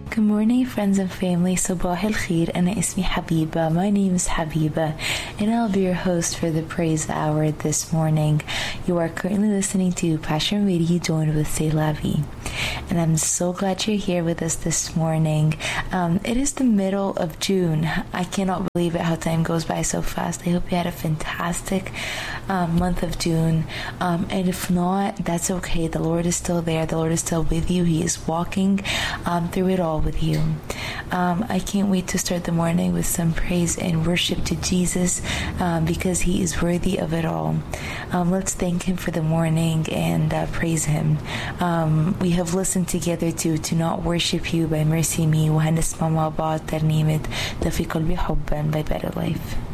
Good morning, friends and family. صباح الخير. أنا اسمي حبيبة. My name is Habiba, and I'll be your host for the Praise Hour this morning. You are currently listening to Passion Radio, joined with C'est La Vie. And I'm so glad you're here with us this morning. It is the middle of June. I cannot believe it, how time goes by so fast. I hope you had a fantastic month of June. And if not, that's okay. The Lord is still there. The Lord is still with you. He is walking through it all with you. I can't wait to start the morning with some praise and worship to Jesus because He is worthy of it all. Let's thank Him for the morning and praise Him. We have listened together to Not Worship You by Mercy Me وهنسمع مع بعض ترنيمة ده في قلبي حبا by Better Life.